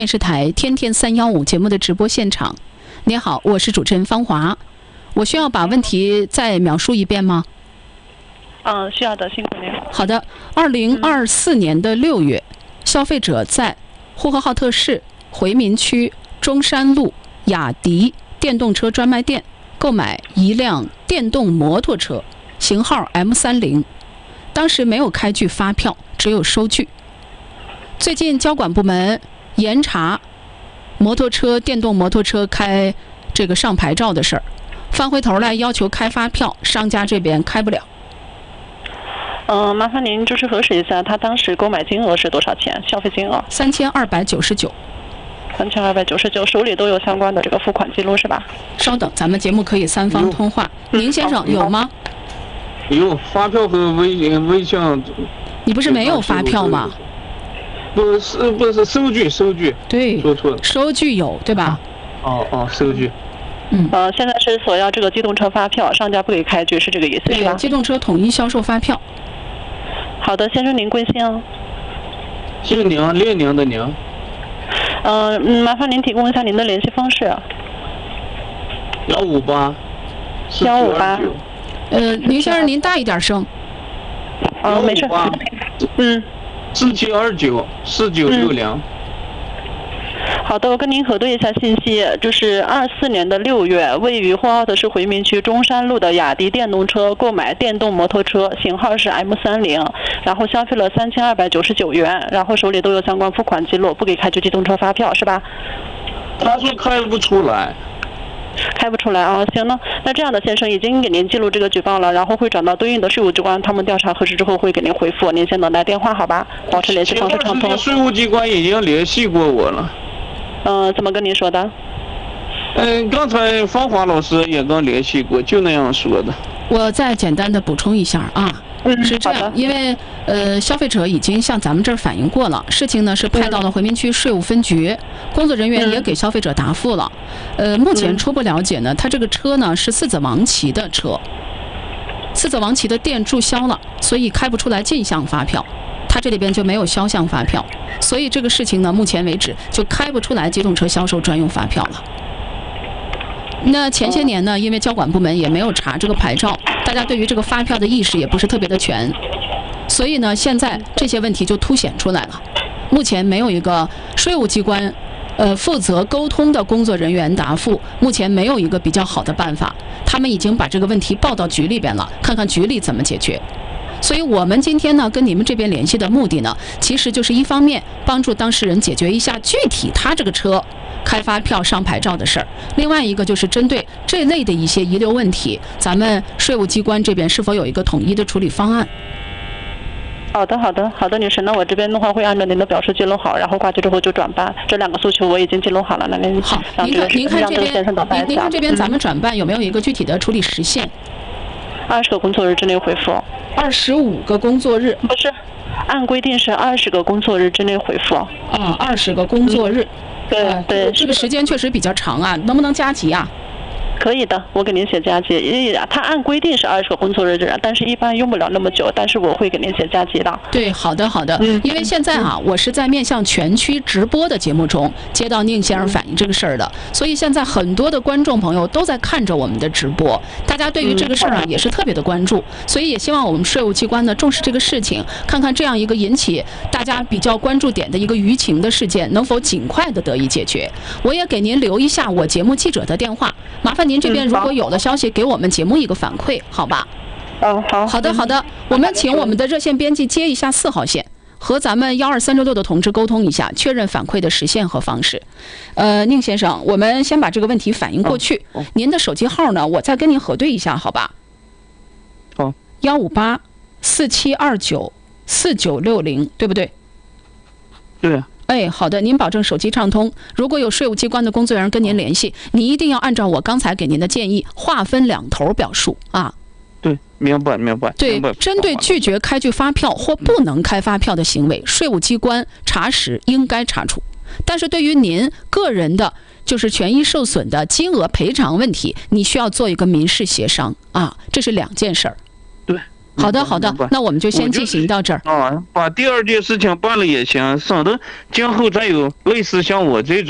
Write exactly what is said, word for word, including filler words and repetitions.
电视台天天三幺五节目的直播现场。您好，我是主持人方华。我需要把问题再描述一遍吗？ 嗯，需要的，辛苦您。 好的，二零二四年的六月，消费者在呼和浩特市回民区中山路雅迪电动车专卖店购买一辆电动摩托车，型号 M 三零，当时没有开具发票，只有收据。最近交管部门严查摩托车、电动摩托车开这个上牌照的事儿，翻回头来要求开发票，商家这边开不了。 嗯、呃，麻烦您就是核实一下，他当时购买金额是多少钱？消费金额三千二百九十九。 三千二百九十九，手里都有相关的这个付款记录是吧？ 稍等，咱们节目可以三方通话。宁先生有吗？ 有发票和微微信。 你不是没有发票吗？ 不是，不是收据，收据。 对， 说错了。 收据有对吧？ 哦哦，收据。 嗯。 呃，现在是索要这个机动车发票，商家不给开具，是这个意思是吧？ 对，机动车统一销售发票。 好的，先生您贵姓？ 姓宁，列宁的宁。 嗯、呃、嗯，麻烦您提供一下您的联系方式。 幺五八。 幺五八。 呃，宁先生您大一点声。 嗯，没事。嗯。 四七二九四九六零。 好的，我跟您核对一下信息，就是二四年的六月，位于呼和浩特市回民区中山路的雅迪电动车购买电动摩托车，型号是 M 三零，然后消费了三千二百九十九元，然后手里都有相关付款记录，不给开具机动车发票是吧？ 他说开不出来。 开不出来啊，行呢。那这样的先生已经给您记录这个举报了，然后会转到对应的税务机关，他们调查核实之后会给您回复，您先等待电话好吧？保持联系方式畅通。 税务机关已经联系过我了。 嗯、呃，怎么跟您说的？ 嗯，刚才芳华老师也刚联系过，就那样说的。 我再简单的补充一下啊。 嗯， 是这样，因为呃，消费者已经向咱们这儿反映过了，事情呢是派到了回民区税务分局，工作人员也给消费者答复了。呃，目前初步了解呢，他这个车呢是四子王旗的车，四子王旗的店注销了，所以开不出来进项发票，他这里边就没有销项发票，所以这个事情呢，目前为止就开不出来机动车销售专用发票了。那前些年呢，因为交管部门也没有查这个牌照，大家对于这个发票的意识也不是特别的全，所以呢，现在这些问题就凸显出来了。目前没有一个税务机关，呃，负责沟通的工作人员答复，目前没有一个比较好的办法。他们已经把这个问题报到局里边了，看看局里怎么解决。所以我们今天呢，跟你们这边联系的目的呢，其实就是一方面帮助当事人解决一下具体他这个车开发票上牌照的事儿，另外一个就是针对这类的一些遗留问题，咱们税务机关这边是否有一个统一的处理方案？ 好的，好的，好的，女士，那我这边的话会按照您的表述记录好，然后挂机之后就转办。这两个诉求我已经记录好了，那您好，您看， 您看这边，您您看这边咱们转办有没有一个具体的处理时限？ 二十个工作日之内回复。 二十五个工作日？ 不是，按规定是二十个工作日之内回复。 啊，二十个工作日。 嗯、对、呃、对， 这个时间确实比较长啊，能不能加急啊？ 可以的，我给您写加急，因为它按规定是二十个工作日，但是一般用不了那么久，但是我会给您写加急的。 对，好的好的， 嗯， 因为现在啊，我是在面向全区直播的节目中接到宁先生反映这个事儿的，所以现在很多的观众朋友都在看着我们的直播，大家对于这个事儿啊也是特别的关注，所以也希望我们税务机关呢重视这个事情，看看这样一个引起大家比较关注点的一个舆情的事件能否尽快的得以解决。我也给您留一下我节目记者的电话，麻烦您这边如果有了消息，给我们节目一个反馈，好吧？ 嗯，好。 好的，好的，我们请我们的热线编辑接一下四号线，和咱们幺二三六六的同志沟通一下，确认反馈的时限和方式。呃，宁先生，我们先把这个问题反映过去。 哦哦、 您的手机号呢？我再跟您核对一下，好吧？ 好。 幺五八四七二九四九六零，对不对？ 对。 哎，好的，您保证手机畅通。如果有税务机关的工作人员跟您联系，你一定要按照我刚才给您的建议，划分两头表述啊。 对，明白明白。 对，针对拒绝开具发票或不能开发票的行为，税务机关查实应该查处。但是对于您个人的就是权益受损的金额赔偿问题，你需要做一个民事协商啊，这是两件事儿。 对。 好的好的，那我们就先进行到这儿。 啊，把第二件事情办了也行，省得今后再有类似像我这种。